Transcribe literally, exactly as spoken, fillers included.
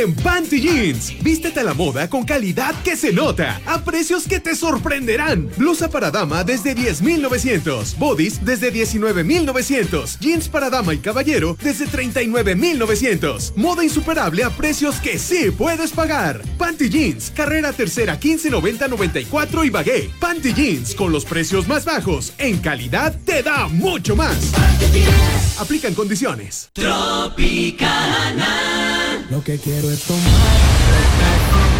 en Panty Jeans. Vístete a la moda con calidad que se nota, a precios que te sorprenderán. Blusa para dama desde diez mil novecientos, bodies desde diecinueve mil novecientos, jeans para dama y caballero desde treinta y nueve mil novecientos. Moda insuperable a precios que sí puedes pagar. Panty Jeans, carrera tercera quince noventa noventa y cuatro y Bagué. Panty Jeans, con los precios más bajos, en calidad te da mucho más. Aplican condiciones. Tropicana. Lo que quiero es tomar.